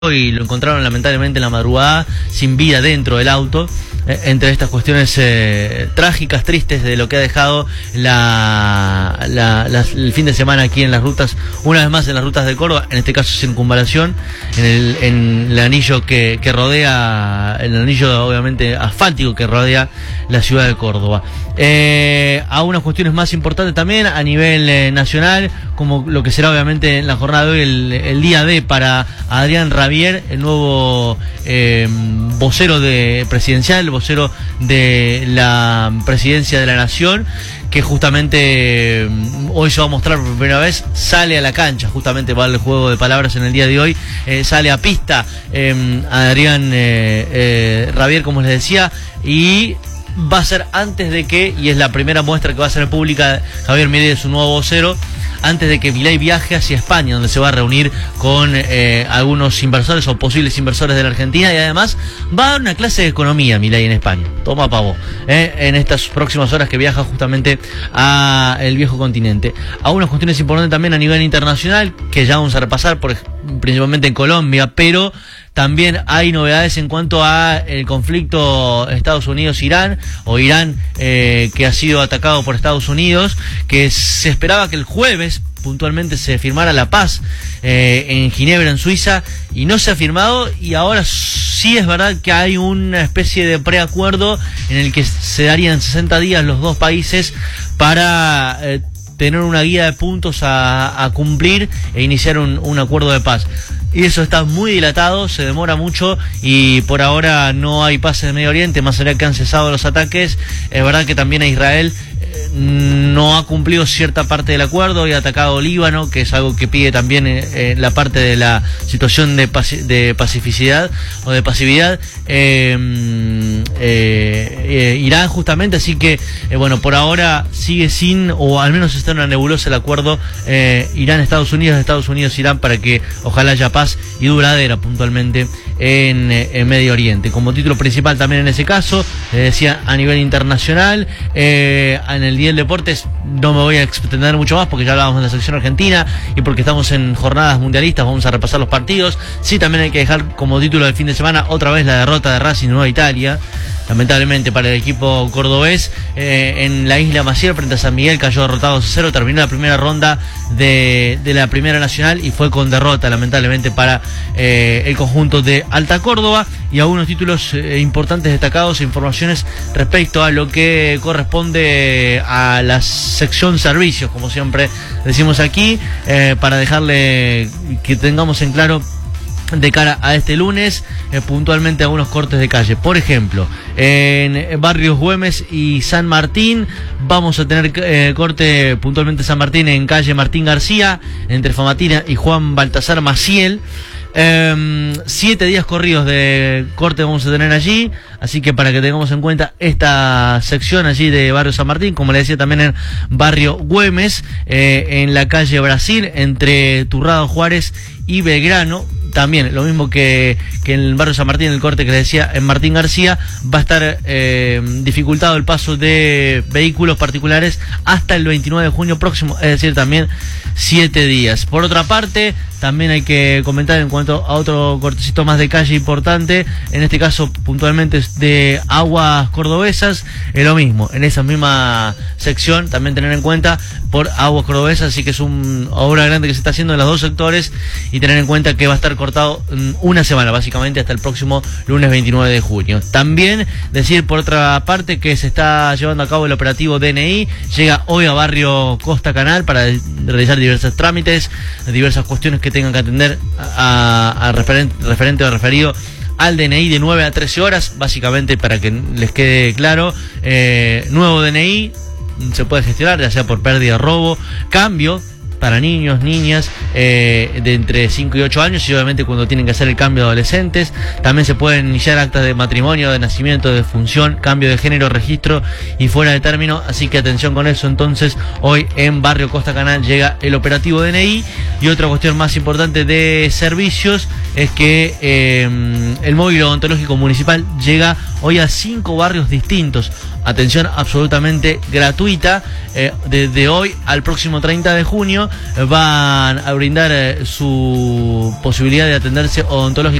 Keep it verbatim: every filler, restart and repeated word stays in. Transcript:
y lo encontraron lamentablemente en la madrugada sin vida dentro del auto, eh, entre estas cuestiones eh, trágicas, tristes de lo que ha dejado la, la, la, el fin de semana aquí en las rutas, una vez más en las rutas de Córdoba, en este caso circunvalación, en el, en el anillo que, que rodea, el anillo obviamente asfáltico que rodea la ciudad de Córdoba. Eh, a unas cuestiones más importantes también a nivel eh, nacional, como lo que será obviamente en la jornada de hoy el, el día D para Adrián Rabier, el nuevo eh, vocero de presidencial, el vocero de la presidencia de la Nación, que justamente eh, hoy se va a mostrar por primera vez, sale a la cancha, justamente para el juego de palabras en el día de hoy, eh, sale a pista eh, Adrián eh, eh, Rabier, como les decía, y va a ser antes de que, y es la primera muestra que va a hacer pública Javier Milei, su nuevo vocero, antes de que Milei viaje hacia España, donde se va a reunir con eh, algunos inversores o posibles inversores de la Argentina, y además va a dar una clase de economía Milei en España. Toma pavo, eh, en estas próximas horas que viaja justamente a el viejo continente. A unas cuestiones importantes también a nivel internacional, que ya vamos a repasar, por, principalmente en Colombia, pero también hay novedades en cuanto a el conflicto Estados Unidos-Irán, o Irán eh, que ha sido atacado por Estados Unidos, que se esperaba que el jueves puntualmente se firmara la paz eh, en Ginebra, en Suiza, y no se ha firmado, y ahora sí es verdad que hay una especie de preacuerdo en el que se darían sesenta días los dos países para eh, tener una guía de puntos a, a cumplir e iniciar un, un acuerdo de paz. Y eso está muy dilatado, se demora mucho y por ahora no hay paz en el Medio Oriente, más allá que han cesado los ataques. Es verdad que también a Israel eh, no ha cumplido cierta parte del acuerdo y ha atacado Líbano, que es algo que pide también eh, la parte de la situación de, paci de pacificidad o de pasividad. Eh, eh, eh, Irán justamente, así que eh, bueno, por ahora sigue sin, o al menos está en una nebulosa el acuerdo eh, Irán-Estados Unidos, Estados Unidos-Irán, para que ojalá haya paz y duradera puntualmente en, en Medio Oriente. Como título principal también en ese caso, les decía, a nivel internacional, eh, en el día del deportes no me voy a extender mucho más porque ya hablábamos de la selección argentina y porque estamos en jornadas mundialistas, vamos a repasar los partidos. Sí, también hay que dejar como título del fin de semana otra vez la derrota de Racing Nueva Italia, lamentablemente para el equipo cordobés, eh, en la isla Maciel frente a San Miguel cayó derrotado dos a cero, terminó la primera ronda de, de la Primera Nacional y fue con derrota lamentablemente para eh, el conjunto de Alta Córdoba. Y algunos títulos eh, importantes destacados e informaciones respecto a lo que corresponde a la sección servicios, como siempre decimos aquí, eh, para dejarle que tengamos en claro de cara a este lunes, eh, puntualmente algunos cortes de calle. Por ejemplo, en Barrios Güemes y San Martín vamos a tener eh, corte puntualmente San Martín en calle Martín García, entre Famatina y Juan Baltasar Maciel. Eh, siete días corridos de corte vamos a tener allí, así que para que tengamos en cuenta esta sección allí de Barrio San Martín, como le decía también en Barrio Güemes, eh, en la calle Brasil, entre Turrado Juárez y Belgrano. También, lo mismo que, que en el Barrio San Martín, el corte que les decía en Martín García, va a estar eh, dificultado el paso de vehículos particulares hasta el veintinueve de junio próximo, es decir, también siete días. Por otra parte, también hay que comentar en cuanto a otro cortecito más de calle importante, en este caso puntualmente de Aguas Cordobesas, es lo mismo, en esa misma sección, también tener en cuenta por Aguas Cordobesas, así que es una obra grande que se está haciendo en los dos sectores, y tener en cuenta que va a estar cortado una semana, básicamente hasta el próximo lunes veintinueve de junio. También decir por otra parte que se está llevando a cabo el operativo D N I, llega hoy a Barrio Costa Canal para realizar diversos trámites, diversas cuestiones que tengan que atender a, a referente, referente o referido al D N I de nueve a trece horas, básicamente para que les quede claro. Eh, nuevo D N I se puede gestionar ya sea por pérdida o robo, cambio para niños, niñas eh, de entre cinco y ocho años, y obviamente cuando tienen que hacer el cambio de adolescentes. También se pueden iniciar actas de matrimonio, de nacimiento, de función, cambio de género, registro y fuera de término, así que atención con eso. Entonces hoy en Barrio Costa Canal llega el operativo D N I. Y otra cuestión más importante de servicios es que eh, el móvil odontológico municipal llega hoy a cinco barrios distintos. Atención absolutamente gratuita. Eh, desde hoy al próximo treinta de junio van a brindar eh, su posibilidad de atenderse odontológicamente